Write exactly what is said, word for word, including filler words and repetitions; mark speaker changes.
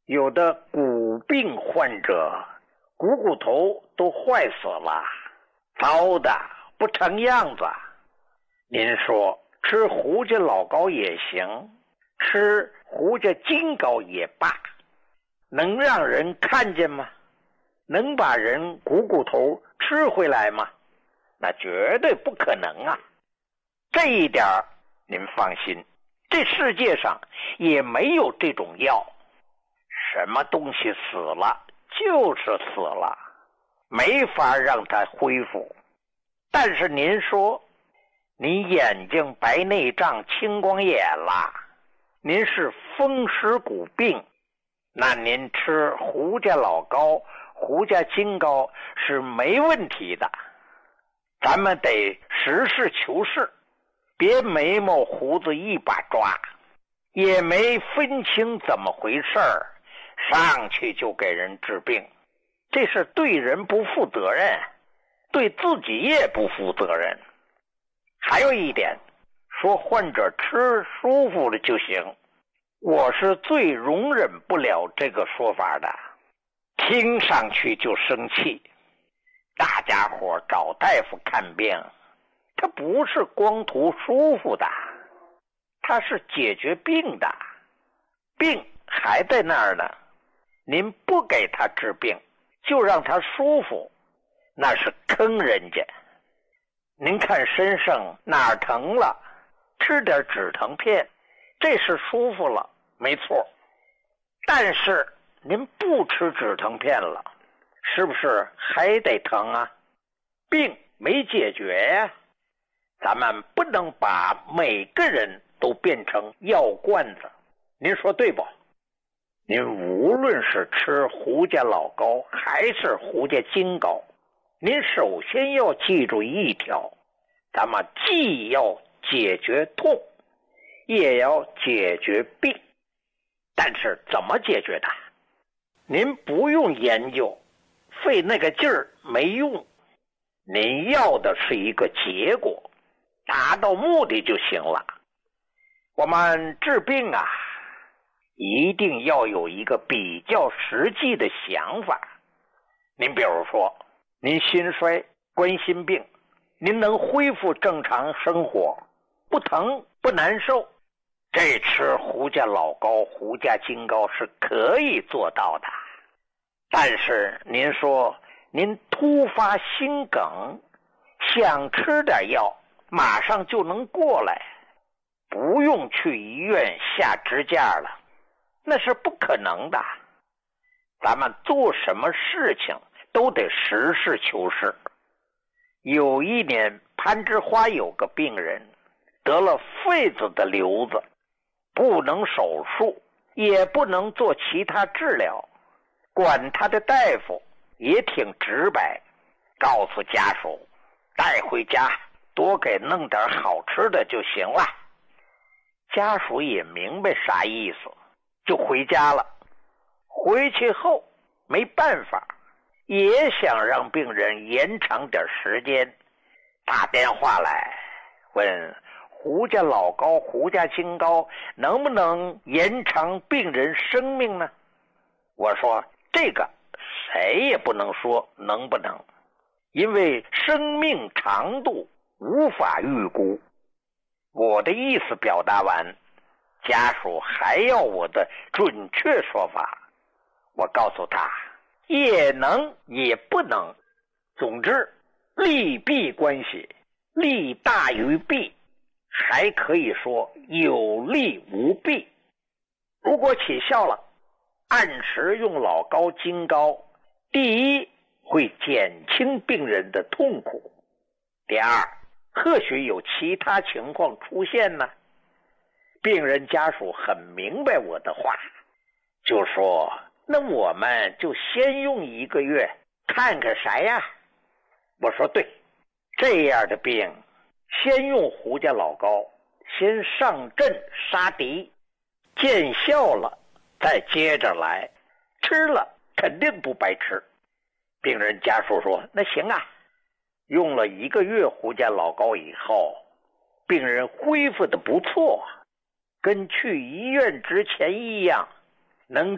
Speaker 1: 有的骨病患者股骨头都坏死了，糟的不成样子。您说吃胡家老膏也行，吃胡家金膏也罢，能让人看见吗？能把人股骨头吃回来吗？那绝对不可能啊！这一点您放心，这世界上也没有这种药。什么东西死了就是死了，没法让它恢复。但是您说你眼睛白内障青光眼了，您是风湿骨病，那您吃胡家老膏胡家金膏是没问题的。咱们得实事求是，别眉毛胡子一把抓，也没分清怎么回事儿，上去就给人治病，这是对人不负责任，对自己也不负责任。还有一点，说患者吃舒服了就行，我是最容忍不了这个说法的，听上去就生气。大家伙找大夫看病，他不是光图舒服的，他是解决病的，病还在那儿呢。您不给他治病，就让他舒服，那是坑人家。您看身上哪儿疼了，吃点止疼片，这是舒服了，没错。但是您不吃止疼片了，是不是还得疼啊？病没解决呀。咱们不能把每个人都变成药罐子，您说对不？您无论是吃胡家老膏还是胡家金膏，您首先要记住一条，咱们既要解决痛，也要解决病。但是怎么解决它？您不用研究，费那个劲儿没用。您要的是一个结果，达到目的就行了。我们治病啊，一定要有一个比较实际的想法。您比如说，您心衰、冠心病，您能恢复正常生活，不疼不难受，这吃胡家老膏、胡家金膏是可以做到的。但是您说您突发心梗，想吃点药马上就能过来，不用去医院下支架了，那是不可能的。咱们做什么事情都得实事求是。有一年攀枝花有个病人得了肺子的瘤子，不能手术，也不能做其他治疗，管他的大夫也挺直白，告诉家属带回家多给弄点好吃的就行了。家属也明白啥意思，就回家了。回去后没办法，也想让病人延长点时间，打电话来问胡家老膏胡家金膏能不能延长病人生命呢？我说这个谁也不能说能不能，因为生命长度无法预估。我的意思表达完，家属还要我的准确说法，我告诉他也能也不能，总之利弊关系，利大于弊，还可以说有利无弊。如果起效了，按时用老膏金膏，第一会减轻病人的痛苦，第二或许有其他情况出现呢。病人家属很明白我的话，就说那我们就先用一个月看看啥呀。我说对，这样的病先用胡家老膏，先上阵杀敌，见效了再接着来，吃了肯定不白吃。病人家属说那行啊。用了一个月胡家老膏以后，病人恢复的不错，跟去医院之前一样，能